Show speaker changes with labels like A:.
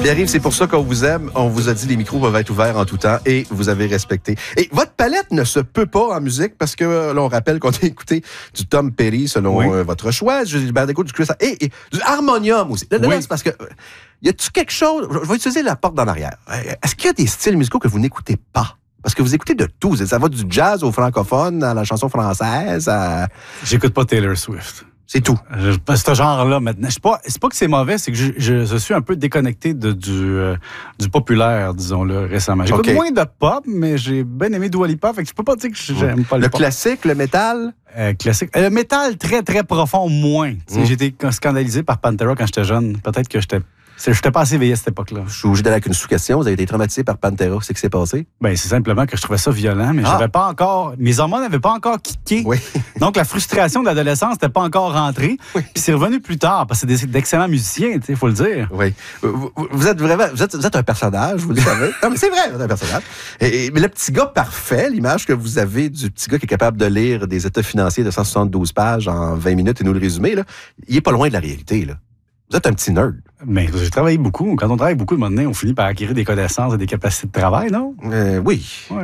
A: Pierre-Yves, c'est pour ça qu'on vous aime. On vous a dit les micros peuvent être ouverts en tout temps et vous avez respecté. Et votre palette ne se peut pas en musique parce que là, on rappelle qu'on a écouté du Tom Petty selon votre choix, du Gilbert Bécaud, du Chris et du harmonium aussi. Là, c'est parce que y a-tu quelque chose... Je vais utiliser la porte d'en arrière. Est-ce qu'il y a des styles musicaux que vous n'écoutez pas? Parce que vous écoutez de tout. Ça va du jazz au francophone, à la chanson française, à...
B: J'écoute pas Taylor Swift.
A: C'est tout.
B: Ce genre-là, maintenant. C'est pas que c'est mauvais, c'est que je suis un peu déconnecté du populaire, disons-le, récemment. J'écoute moins de pop, mais j'ai bien aimé Dua Lipa, fait que je peux pas dire que j'aime pas le pop.
A: Le classique, le métal?
B: Classique. Le métal, très, très profond, moins. J'ai été scandalisé par Pantera quand j'étais jeune. Peut-être que j'étais pas assez éveillé à cette époque-là.
A: Je suis obligé d'aller avec une sous-question. Vous avez été traumatisé par Pantera. C'est ce qui s'est passé?
B: Ben, c'est simplement que je trouvais ça violent, mais j'avais pas encore... Mes hormones n'avaient pas encore kické.
A: Oui.
B: Donc, la frustration de l'adolescence n'était pas encore rentrée.
A: Oui.
B: Puis c'est revenu plus tard, parce que c'est d'excellents musiciens, il faut le dire.
A: Oui. Vous êtes vraiment... Vous êtes un personnage, vous le savez. Non, mais c'est vrai, vous êtes un personnage. Mais le petit gars parfait, l'image que vous avez du petit gars qui est capable de lire des états financiers de 172 pages en 20 minutes et nous le résumer, là, il est pas loin de la réalité, là. Vous êtes un petit nerd.
B: Mais j'ai travaillé beaucoup. Quand on travaille beaucoup, à un moment donné, on finit par acquérir des connaissances et des capacités de travail, non?
A: Oui. Ouais.